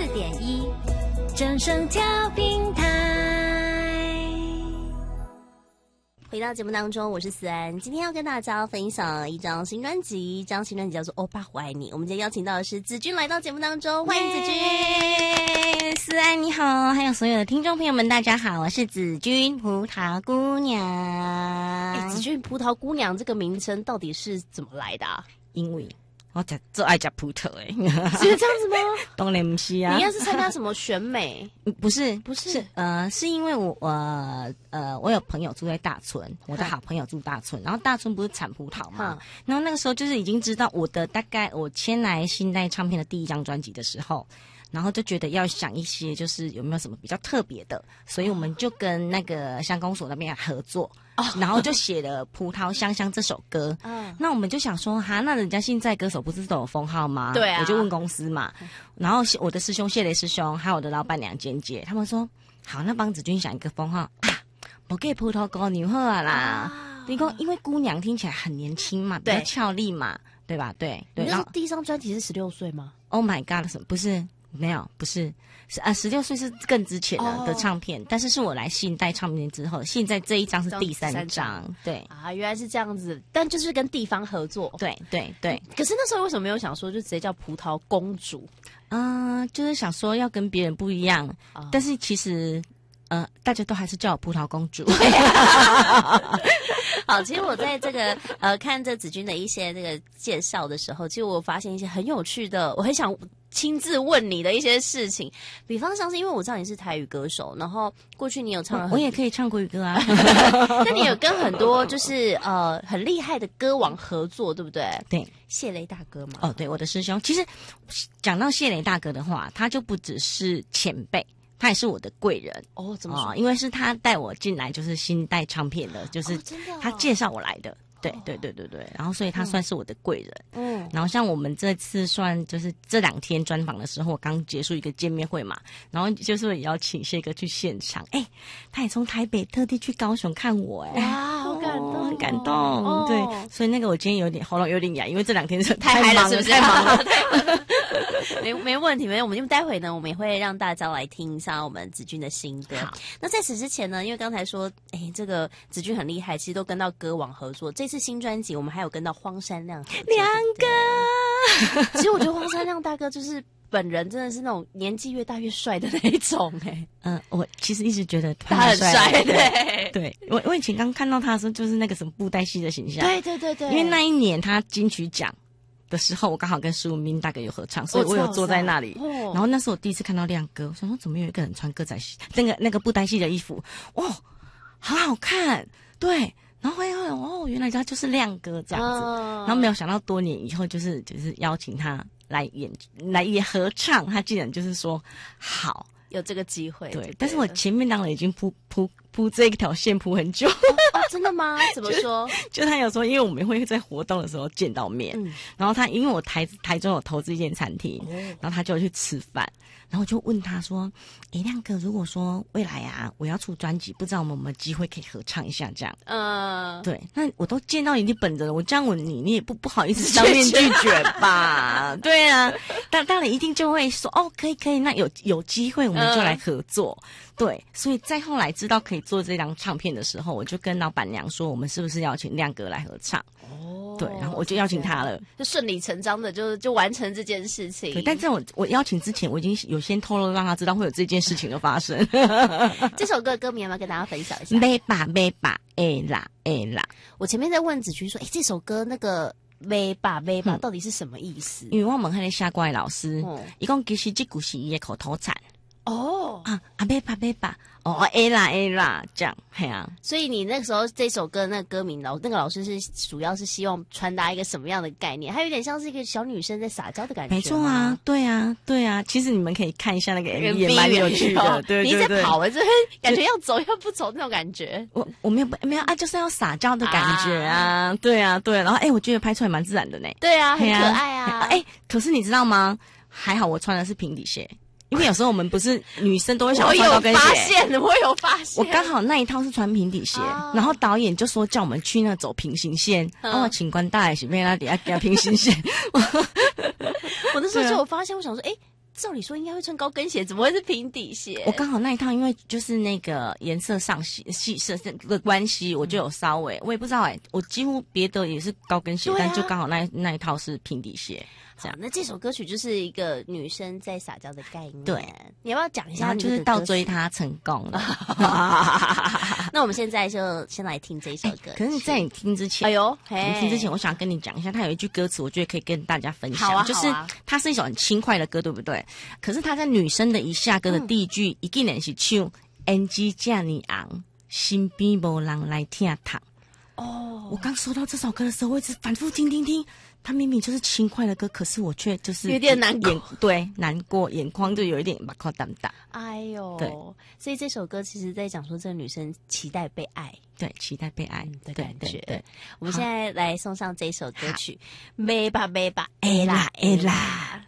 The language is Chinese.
92.1正声调频台。回到节目当中，我是思安，今天要跟大家分享一张新专辑，这张新专辑叫做《欧巴我爱你》。我们今天邀请到的是子君来到节目当中，欢迎子君。 思安你好，还有所有的听众朋友们，大家好，我是子君葡萄姑娘。 子君葡萄姑娘这个名称到底是怎么来的啊？ 因为我最爱吃葡萄是这样子吗？ 当然不是啊， 你应该是参加什么选美？ 不是，是因为我有朋友住在大村，我的好朋友住大村，然后大村不是产葡萄嘛，然后那个时候就是已经知道大概我签来新代唱片的第一张专辑的时候。然后就觉得要想一些，就是有没有什么比较特别的，所以我们就跟那个乡公所那边合作，然后就写了《葡萄香香》这首歌。那我们就想说，那人家现在歌手不是都有封号吗？ 对啊， 我就问公司嘛，然后我的师兄谢雷师兄，还有我的老板娘简姐，他们说好，那帮子君想一个封号啊，不给葡萄姑娘好啊啦。因为姑娘听起来很年轻嘛，比较俏丽嘛，对吧？对。 然后第一张专辑是16岁吗 ？Oh my god， 不是。没有，不是，16岁是更之前的唱片，但是是我来新代唱片之后，现在这一张是第3张，对啊，原来是这样子，但就是跟地方合作， 对。 可是那时候为什么没有想说就直接叫葡萄公主？ 就是想说要跟别人不一样，但是其实大家都还是叫我葡萄公主。 好，其实我在这个看这子君的一些这个介绍的时候，其实我发现一些很有趣的，我很想亲自问你的一些事情，比方像是因为我知道你是台语歌手，然后过去你有唱我也可以唱国语歌啊。 那你有跟很多就是很厉害的歌王合作，对不对？ 对， 谢雷大哥嘛。 对，我的师兄。其实讲到谢雷大哥的话，他就不只是前辈。他也是我的贵人怎么说？ 因为是他带我进来，就是新代唱片的，就是他介绍我来的。对，然后所以他算是我的贵人。然后像我们这次算就是这2天专访的时候，我刚结束一个见面会嘛，然后就是邀请谢哥去现场，他也从台北特地去高雄看我， 哇，好感动， 很感动。对，所以那个我今天喉咙有点哑，因为这2天是太嗨了，是不是？ 太忙了。 没问题，我们因为待会呢，我们也会让大家来听一下我们子君的新歌。那在此之前呢，因为刚才说，这个子君很厉害，其实都跟到歌王合作。这次新专辑，我们还有跟到荒山亮合作 2个。 其实我觉得荒山亮大哥就是本人真的是那种年纪越大越帅的那一种。 我其实一直觉得他很帅。 对，我以前刚看到他的时候，就是那个什么布袋戏的形象。 对， 因为那一年他金曲奖的时候，我刚好跟施文彬大哥有合唱，所以我有坐在那里。然后那是我第一次看到亮哥，我想说怎么有一个人穿歌仔戏那个布袋戏的衣服，好好看。对，然后原来他就是亮哥这样子。然后没有想到多年以后，就是邀请他来演合唱，他竟然就是说好有这个机会。 对，但是我前面当然已经铺这一条线铺很久。 真的吗？怎么说？ 就他有时候，因为我们会在活动的时候见到面，然后他因为我台中有投资一间餐厅，然后他就去吃饭，然后我就问他说：“亮哥，如果说未来我要出专辑，不知道我们有没有机会可以合唱一下这样？”对，那我都见到你本人了，我这样问你，你也不好意思当面拒绝吧？对啊，当然一定就会说可以，那有机会我们就来合作。对，所以在后来知道可以做这张唱片的时候，我就跟老板娘说，我们是不是邀请亮哥来合唱？对，然后我就邀请他了， 就顺理成章的就完成这件事情。 对，但在我邀请之前，我已经有先透露让他知道会有这件事情的发生。 这首歌的歌名要不要跟大家分享一下？ 买吧，啦。 我前面在问子君说，这首歌那个买吧到底是什么意思？ 因为我问那个下怪老师，他说其实这句是他的口头禅。买吧，啦，这样， 所以你那时候这首歌那个歌名，那个老师是主要是希望传达一个什么样的概念？还有点像是一个小女生在撒娇的感觉。 没错啊，对啊。其实你们可以看一下那个 MV， 也蛮有趣的。对， 你在跑这边感觉要走要不走那种感觉。 我没有就是要撒娇的感觉啊。对啊。然后我觉得拍出来蛮自然的呢。 对啊，很可爱啊。 可是你知道吗？还好我穿的是平底鞋。因为有时候我们不是女生都会想要穿高跟鞋， 我有发现， 我刚好那一套是穿平底鞋，然后导演就说叫我们去那走平行线，请关大也是被他底下给他平行线。 我那时候就有发现，我想说， 照理说应该会穿高跟鞋，怎么会是平底鞋？ 我刚好那一套，因为就是那个颜色上系色的关系，我就有稍微，我也不知道我几乎别的也是高跟鞋，但就刚好那一套是平底鞋。 好，那这首歌曲就是一个女生在撒娇的概念。 对， 你要不要讲一下？ 就是倒追她成功了。 那我们现在就先来听这首歌。 可是在你听之前，你听之前，我想跟你讲一下，它有一句歌词，我觉得可以跟大家分享。 好啊， 就是它是一首很轻快的歌，对不对？可是它在女生的一下歌的第一句，一定是唱“胭脂这么红，身边无人来听糖”。哦，我刚收到这首歌的时候，我一直反复听。它明明就是轻快的歌，可是我却就是有点难过， 对，难过，眼眶就有一点把口淡淡。 哎呦， 对， 所以这首歌其实在讲说，这个女生期待被爱， 对，期待被爱的感觉。 对， 我们现在来送上这首歌曲，美吧美吧，哎啦哎啦。